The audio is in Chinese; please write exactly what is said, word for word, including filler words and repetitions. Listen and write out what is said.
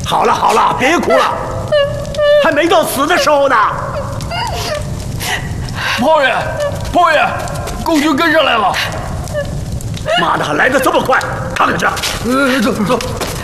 好了好了，别哭了，还没到死的时候呢。 炮爷，炮爷，共军跟上来了！ 妈的，还来得这么快！看看去。 呃，走走。